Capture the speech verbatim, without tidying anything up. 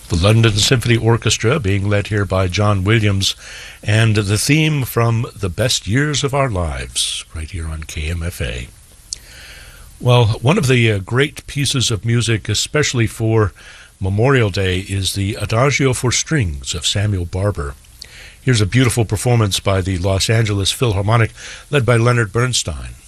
The London Symphony Orchestra being led here by John Williams, and the theme from The Best Years of Our Lives, right here on K M F A. Well, one of the uh, great pieces of music, especially for Memorial Day, is the Adagio for Strings of Samuel Barber. Here's a beautiful performance by the Los Angeles Philharmonic, led by Leonard Bernstein.